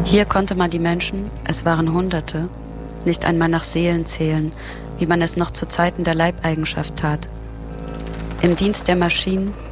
Hier konnte man die Menschen, es waren Hunderte, nicht einmal nach Seelen zählen, wie man es noch zu Zeiten der Leibeigenschaft tat. Im Dienst der Maschinen